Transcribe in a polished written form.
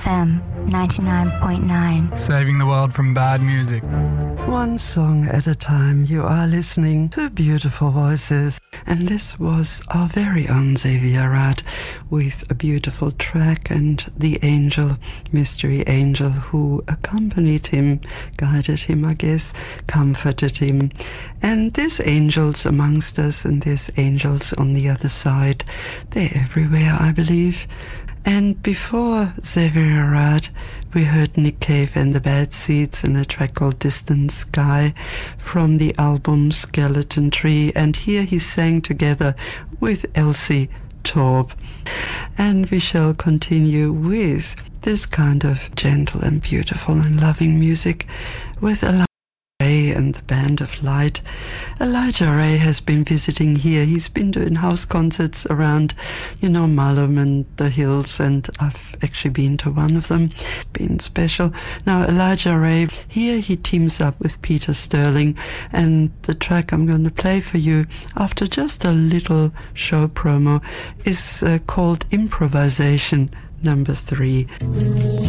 FM 99.9. Saving the world from bad music. One song at a time, you are listening to beautiful voices. And this was our very own Xavier Rudd with a beautiful track, and the angel, mystery angel, who accompanied him, guided him, I guess, comforted him. And there's angels amongst us, and there's angels on the other side. They're everywhere, I believe. And before Xavier Rudd, we heard Nick Cave and the Bad Seeds in a track called Distant Sky from the album Skeleton Tree. And here he sang together with Elsie Torp. And we shall continue with this kind of gentle and beautiful and loving music with Elijah Ray and the Band of Light. Elijah Ray has been visiting here. He's been doing house concerts around, Malum and the hills, and I've actually been to one of them. Been special. Now, Elijah Ray, here he teams up with Peter Sterling, and the track I'm going to play for you after just a little show promo is called Improvisation No. 3.